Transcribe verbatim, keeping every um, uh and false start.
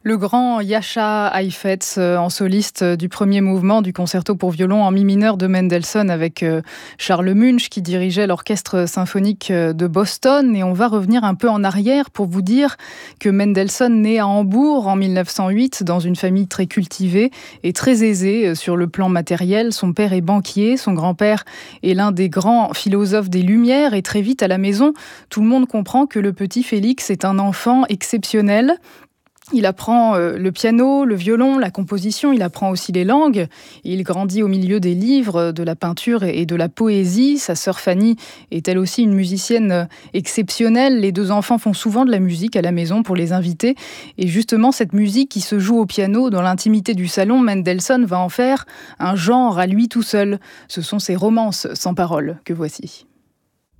Le grand Jascha Heifetz en soliste du premier mouvement du concerto pour violon en mi mineur de Mendelssohn avec Charles Munch qui dirigeait l'orchestre symphonique de Boston. Et on va revenir un peu en arrière pour vous dire que Mendelssohn naît à Hambourg en mille neuf cent huit dans une famille très cultivée et très aisée sur le plan matériel. Son père est banquier, son grand-père est l'un des grands philosophes des Lumières et très vite à la maison, tout le monde comprend que le petit Félix est un enfant exceptionnel. Il apprend le piano, le violon, la composition, il apprend aussi les langues. Il grandit au milieu des livres, de la peinture et de la poésie. Sa sœur Fanny est elle aussi une musicienne exceptionnelle. Les deux enfants font souvent de la musique à la maison pour les invités. Et justement, cette musique qui se joue au piano dans l'intimité du salon, Mendelssohn va en faire un genre à lui tout seul. Ce sont ses romances sans paroles que voici.